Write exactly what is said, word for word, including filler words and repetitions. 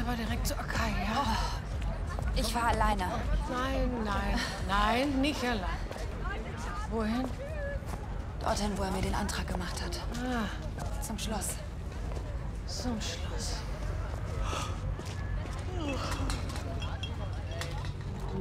aber direkt zu Akai, ja? Oh, ich war alleine. Nein, nein, nein, nicht allein. Wohin? Dorthin, wo er mir den Antrag gemacht hat. Ah, Zum Schloss. zum Schloss.